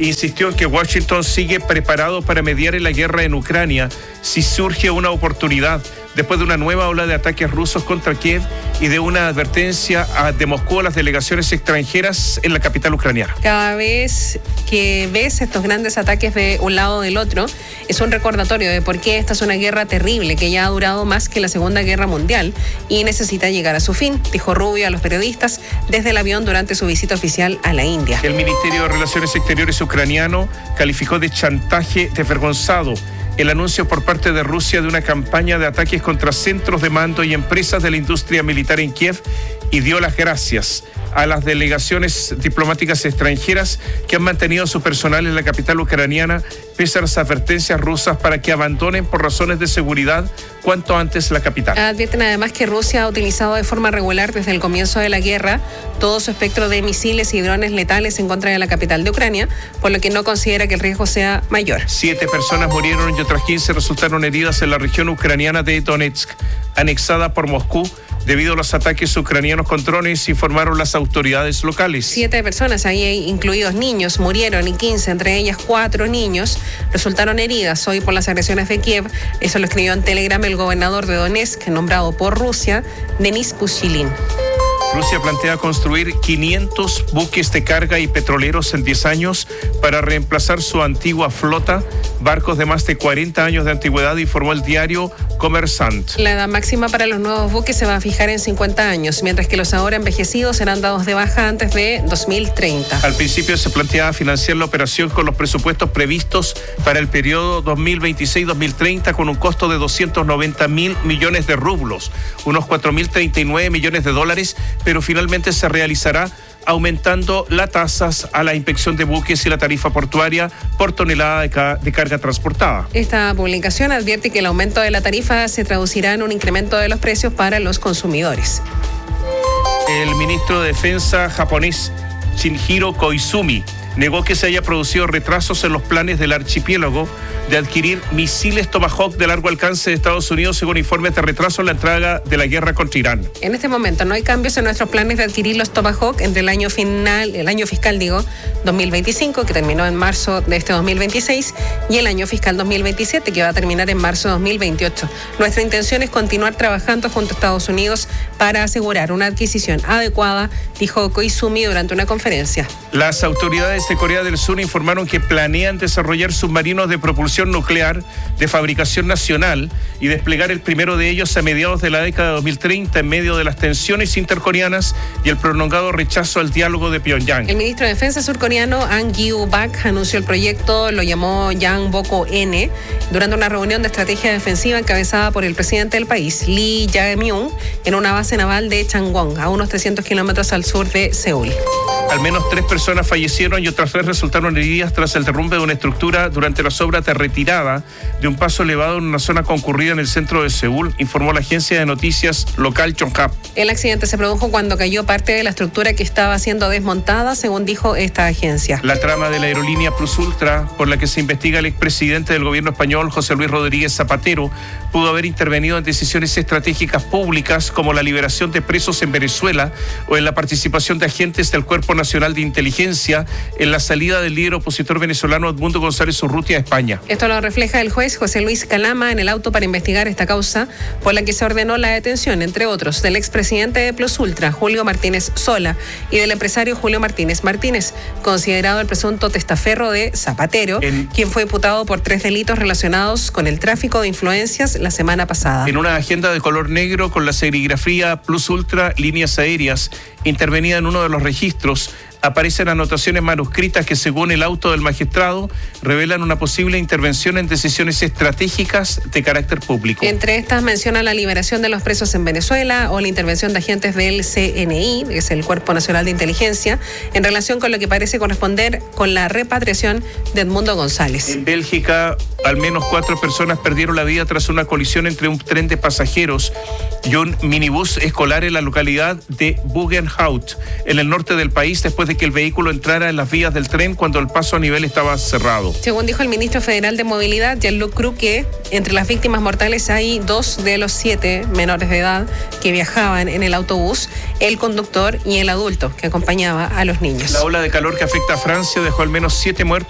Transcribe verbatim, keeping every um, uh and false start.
insistió en que Washington sigue preparado para mediar en la guerra en Ucrania si surge una oportunidad, después de una nueva ola de ataques rusos contra Kiev y de una advertencia de Moscú a las delegaciones extranjeras en la capital ucraniana. Cada vez que ves estos grandes ataques de un lado o del otro, es un recordatorio de por qué esta es una guerra terrible que ya ha durado más que la Segunda Guerra Mundial y necesita llegar a su fin, dijo Rubio a los periodistas desde el avión durante su visita oficial a la India. El Ministerio de Relaciones Exteriores ucraniano calificó de chantaje desvergonzado el anuncio por parte de Rusia de una campaña de ataques contra centros de mando y empresas de la industria militar en Kiev y dio las gracias a las delegaciones diplomáticas extranjeras que han mantenido su personal en la capital ucraniana pese a las advertencias rusas para que abandonen por razones de seguridad cuanto antes la capital. Advierten además que Rusia ha utilizado de forma regular desde el comienzo de la guerra todo su espectro de misiles y drones letales en contra de la capital de Ucrania, por lo que no considera que el riesgo sea mayor. Siete personas murieron y otras quince resultaron heridas en la región ucraniana de Donetsk, anexada por Moscú, debido a los ataques ucranianos con drones, informaron las autoridades locales. Siete personas, ahí incluidos niños, murieron y quince, entre ellas cuatro niños, resultaron heridas hoy por las agresiones de Kiev. Eso lo escribió en Telegram el gobernador de Donetsk, nombrado por Rusia, Denis Pushilin. Rusia plantea construir quinientos buques de carga y petroleros en diez años para reemplazar su antigua flota, barcos de más de cuarenta años de antigüedad, informó el diario Kommersant. La edad máxima para los nuevos buques se va a fijar en cincuenta años, mientras que los ahora envejecidos serán dados de baja antes de dos mil treinta. Al principio se planteaba financiar la operación con los presupuestos previstos para el periodo dos mil veintiséis dos mil treinta con un costo de doscientos noventa mil millones de rublos, unos cuatro mil treinta y nueve millones de dólares, pero finalmente se realizará aumentando las tasas a la inspección de buques y la tarifa portuaria por tonelada de, ca- de carga transportada. Esta publicación advierte que el aumento de la tarifa se traducirá en un incremento de los precios para los consumidores. El ministro de Defensa japonés, Shinjiro Koizumi, negó que se haya producido retrasos en los planes del archipiélago de adquirir misiles Tomahawk de largo alcance de Estados Unidos, según informes de retraso en la entrega de la guerra contra Irán. En este momento no hay cambios en nuestros planes de adquirir los Tomahawk entre el año final, el año fiscal, digo, dos mil veinticinco, que terminó en marzo de este dos mil veintiséis, y el año fiscal dos mil veintisiete, que va a terminar en marzo de dos mil veintiocho. Nuestra intención es continuar trabajando junto a Estados Unidos para asegurar una adquisición adecuada, dijo Koizumi durante una conferencia. Las autoridades de Corea del Sur informaron que planean desarrollar submarinos de propulsión nuclear de fabricación nacional y desplegar el primero de ellos a mediados de la década de dos mil treinta en medio de las tensiones intercoreanas y el prolongado rechazo al diálogo de Pyongyang. El ministro de Defensa surcoreano Ang Gyu-bak anunció el proyecto, lo llamó Yangboko-N, durante una reunión de estrategia defensiva encabezada por el presidente del país, Lee Jae-myung, en una base naval de Changwon, a unos trescientos kilómetros al sur de Seúl. Al menos tres personas fallecieron y otras tres resultaron heridas tras el derrumbe de una estructura durante las obras de retirada de un paso elevado en una zona concurrida en el centro de Seúl, informó la agencia de noticias local Yonhap. El accidente se produjo cuando cayó parte de la estructura que estaba siendo desmontada, según dijo esta agencia. La trama de la aerolínea Plus Ultra, por la que se investiga el expresidente del gobierno español, José Luis Rodríguez Zapatero, pudo haber intervenido en decisiones estratégicas públicas como la liberación de presos en Venezuela o en la participación de agentes del Cuerpo Nacional de Inteligencia en la salida del líder opositor venezolano Edmundo González Urrutia a España. Esto lo refleja el juez José Luis Calama en el auto para investigar esta causa, por la que se ordenó la detención, entre otros, del expresidente de Plus Ultra, Julio Martínez Sola, y del empresario Julio Martínez Martínez, considerado el presunto testaferro de Zapatero, en, quien fue imputado por tres delitos relacionados con el tráfico de influencias la semana pasada. En una agenda de color negro con la serigrafía Plus Ultra Líneas Aéreas, intervenida en uno de los registros, aparecen anotaciones manuscritas que, según el auto del magistrado, revelan una posible intervención en decisiones estratégicas de carácter público. Entre estas menciona la liberación de los presos en Venezuela o la intervención de agentes del C N I, que es el Cuerpo Nacional de Inteligencia, en relación con lo que parece corresponder con la repatriación de Edmundo González. En Bélgica, al menos cuatro personas perdieron la vida tras una colisión entre un tren de pasajeros y un minibús escolar en la localidad de Bugenhout, en el norte del país, después de que el vehículo entrara en las vías del tren cuando el paso a nivel estaba cerrado. Según dijo el ministro federal de Movilidad, Jean-Luc Cruque, entre las víctimas mortales hay dos de los siete menores de edad que viajaban en el autobús, el conductor y el adulto que acompañaba a los niños. La ola de calor que afecta a Francia dejó al menos siete muertos